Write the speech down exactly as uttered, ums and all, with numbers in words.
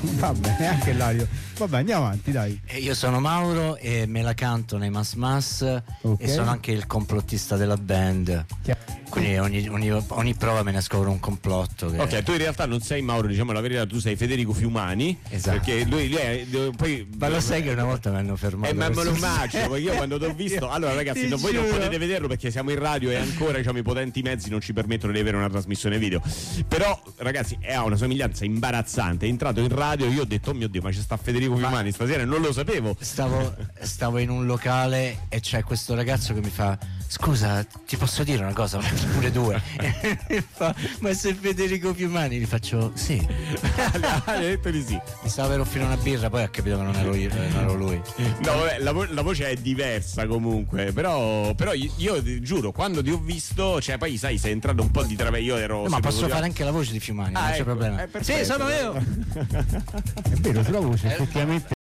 Vabbè, neanche Lario. Vabbè, andiamo avanti, dai. E io sono Mauro e me la canto nei Mas Mas, okay. E sono anche il complottista della band. Chiaro. Quindi ogni, ogni, ogni prova me ne scopro un complotto che... Ok, tu in realtà non sei Mauro, diciamo la verità, tu sei Federico Fiumani. Esatto. Perché lui, lui è, poi, ma lo sai che una volta mi hanno fermato? Eh, ma me lo questo... immagino, perché io quando t'ho visto. Allora ragazzi, no, voi non potete vederlo perché siamo in radio e ancora diciamo i potenti mezzi non ci permettono di avere una trasmissione video. Però ragazzi ha una somiglianza imbarazzante. È entrato in radio e io ho detto oh mio Dio, ma c'è sta Federico Fiumani ma stasera, non lo sapevo. Stavo, stavo in un locale e c'è questo ragazzo che mi fa scusa, ti posso dire una cosa? Pure due. E fa, ma se Federico Fiumani? Gli faccio sì. Ha detto di sì. Mi stava per offrire una birra, poi ha capito che non ero io, non ero lui. No vabbè, la, vo- la voce è diversa comunque. Però, però io, io ti giuro, quando ti ho visto, cioè poi sai, sei entrato un po' di traverso. Io ero. No, ma posso fare anche la voce di Fiumani, ah, non ecco, c'è problema. Sì, sono io. È vero, sulla voce effettivamente